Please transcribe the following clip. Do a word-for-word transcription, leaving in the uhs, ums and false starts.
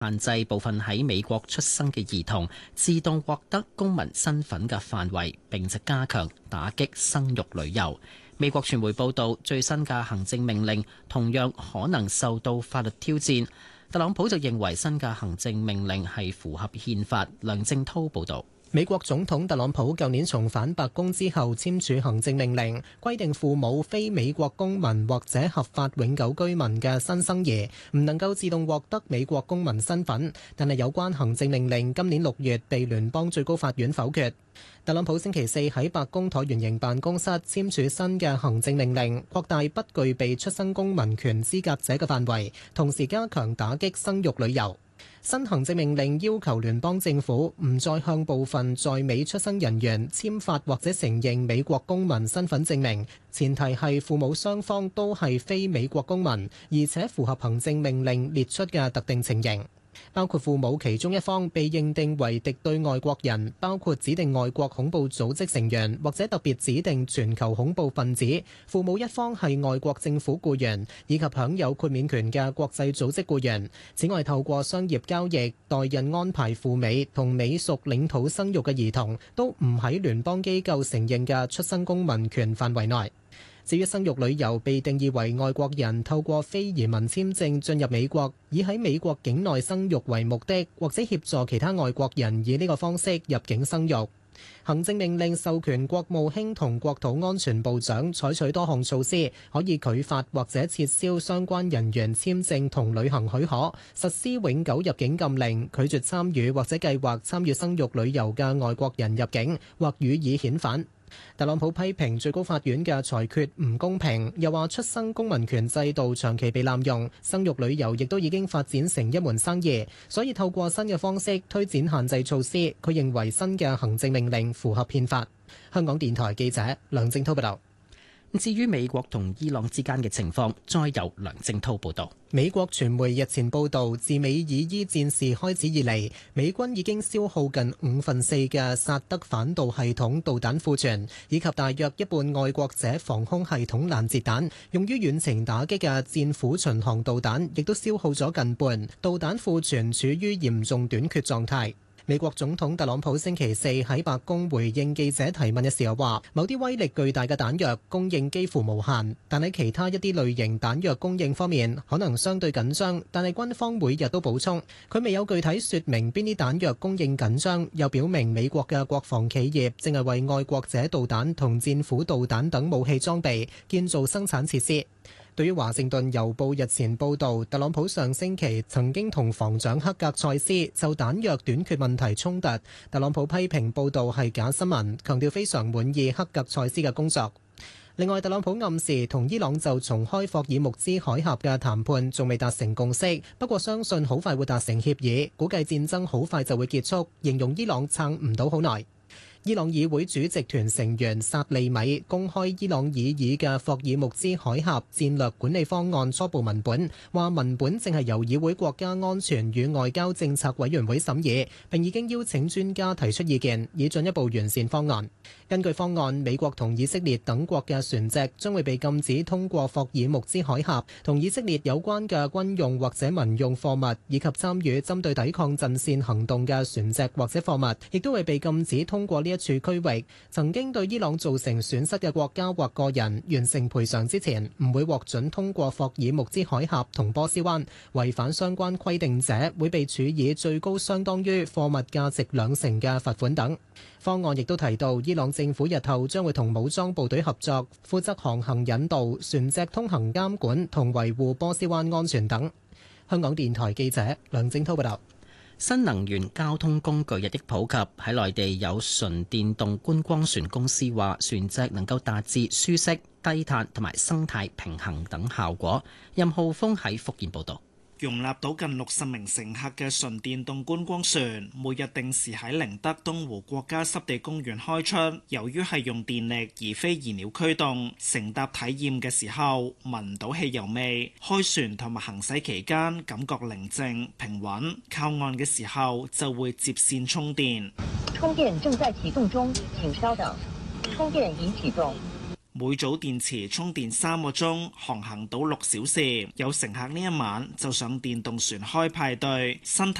限制部分喺美國出生嘅兒童自動獲得公民身份嘅範圍，並且加強打擊生育旅遊。美國傳媒報道，最新嘅行政命令同樣可能受到法律挑戰。特朗普就認為新嘅行政命令係符合憲法。梁正濤報道。 美國總統特朗普舊年重返白宮之後簽署行政命令，規定父母非美國公民或者合法永久居民嘅新生兒唔能夠自動獲得美國公民身份，但係有關行政命令今年六月被聯邦最高法院否決。特朗普星期四喺白宮橢圓形辦公室簽署新嘅行政命令，擴大不具備出生公民權資格者嘅範圍，同時加強打擊生育旅遊。新行政命令要求聯邦政府唔再向部分在美出生人員簽發或者承認美國公民身份證明，前提係父母雙方都係非美國公民，而且符合行政命令列出嘅特定情形。包括父母其中一方被認定為敵對外國人，包括指定外國恐怖組織成員或者特別指定全球恐怖分子；父母一方係外國政府僱員，以及享有豁免權嘅國際組織僱員。此外，透過商業交易、代孕安排赴美同美屬領土生育嘅兒童，都唔喺聯邦機構承認嘅出生公民權範圍內。至於生育旅遊被定義為外國人透過非移民簽證進入美國，以喺美國境內生育為目的，或者協助其他外國人以呢個方式入境生育。行政命令授權國務卿同國土安全部長採取多項措施，可以拒發或者撤銷相關人員簽證同旅行許可，實施永久入境禁令，拒絕參與或者計劃參與生育旅遊嘅外國人入境，或予以遣返。特朗普批評最高法院嘅裁決唔公平，又話出生公民權制度長期被濫用，生育旅遊亦都已經發展成一門生意，所以透過新嘅方式推展限制措施。佢認為新嘅行政命令符合憲法。香港電台記者梁正滔報道。 至於美國同伊朗之間嘅情況，再由梁正滔報導。 美國傳媒日前報導，自美以伊戰事開始以嚟，美軍已經消耗近五分四嘅薩德反導系統導彈庫存，以及大約一半愛國者防空系統攔截彈。用於遠程打擊嘅戰斧巡航導彈亦都消耗咗近半，導彈庫存處於嚴重短缺狀態。美國總統特朗普星期四喺白宮回應記者提問嘅時候話，某啲威力巨大嘅彈藥供應幾乎無限，但喺其他一啲類型彈藥供應方面可能相對緊張，但係軍方每日都補充。佢未有具體說明邊啲彈藥供應緊張，又表明美國嘅國防企業正係為愛國者導彈同戰斧導彈等武器裝備建造生產設施。對於華盛頓郵報日前報導，特朗普上星期曾經同防長克格塞斯就彈藥短缺問題衝突，特朗普批評報導係假新聞，強調非常滿意克格塞斯嘅工作。另外，特朗普暗示同伊朗就重開霍爾木茲海峽嘅談判仲未達成共識，不過相信好快會達成協議，估計戰爭好快就會結束，形容伊朗撐唔到好耐。伊朗議會主席團成員薩利米公開伊朗擬議嘅霍爾木茲海峽戰略管理方案初步文本，話文本正係由議會國家安全與外交政策委員會審議，並已經邀請專家提出意見，以進一步完善方案。根據方案，美國同以色列等國嘅船隻將會被禁止通過霍爾木茲海峽，同以色列有關嘅軍用或者民用貨物，以及參與針對抵抗陣線行動嘅船隻或者貨物，亦都會被禁止通過呢一處區域。曾經對伊朗造成損失嘅國家或個人完成賠償之前，唔會獲准通過霍爾木茲海峽同波斯灣。違反相關規定者會被處以最高相當於貨物價值兩成嘅罰款等。方案亦都提到，伊朗政府日後將會同武裝部隊合作，負責航行引導、船隻通行監管同維護波斯灣安全等。香港電台記者梁正滔報道。 新能源交通工具日益普及，喺內地有純電動觀光船公司話，船隻能夠達至舒適、低碳同埋生態平衡等效果。任浩峰喺福建報道。 容納到近六十名乘客嘅純電動觀光船，每日定時喺寧德東湖國家濕地公園開出。由於係用電力而非燃料驅動，乘搭體驗嘅時候聞唔到汽油味，開船同埋行駛期間感覺寧靜平穩，靠岸嘅時候就會接線充電。 充電正在啟動中，請稍等。充電已啟動。 每組電池充電三個鐘，航行到六小時。有乘客呢一晚就上電動船開派對，身體